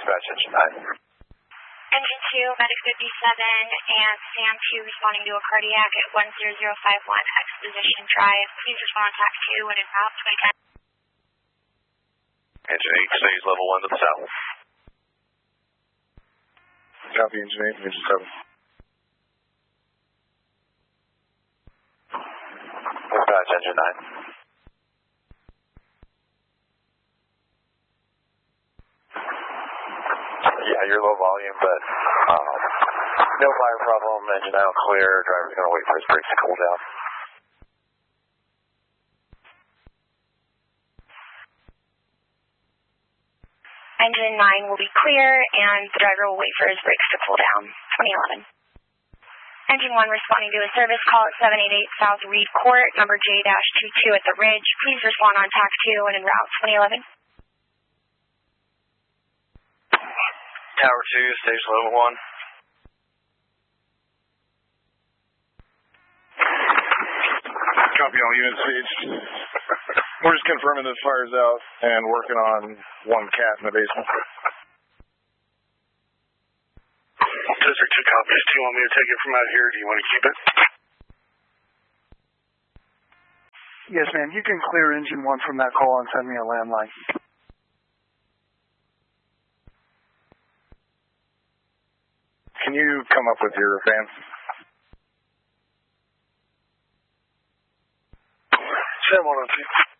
Dispatch Engine 9. Engine 2, Medic 57, and Sam 2 responding to a cardiac at 10051 Exposition Drive. Please respond on TAC 2 when en route 2010. Engine 8 stays level 1 to the south. Copy, Engine 8, Engine 7. Dispatch Engine 9. Yeah, you're low volume, but no fire problem. Engine out clear. Driver's going to wait for his brakes to cool down. Engine 9 will be clear, and the driver will wait for his brakes to cool down. 2011. Engine 1 responding to a service call at 788 South Reed Court, number J-22 at the Ridge. Please respond on TAC 2 and en route 2011. Tower 2, stage level 1. Copy all units, stage. We're just confirming this fire's out and working on one cat in the basement. District 2 copies. Do you want me to take it from out here, or do you want to keep it? Yes, ma'am. You can clear Engine 1 from that call and send me a landline. Can you come up with your van? Sam 102.